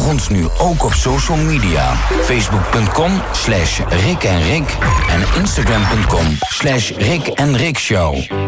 ons nu ook op social media. Facebook.com/Rick en Rick en Instagram.com/Rick en Rick Show.